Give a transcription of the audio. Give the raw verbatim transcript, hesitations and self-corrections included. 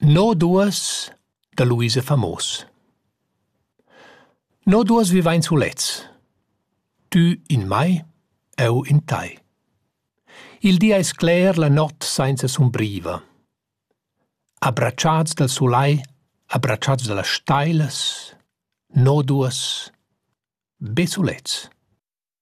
No duas da Luisa Famos. No duas vivain sulets. Tu in mai, eu in tai. Il dia es cler, la not sainza sombriva. Abbracciats dal sulai, abbracciats dallas stailas, no duas, be sulets.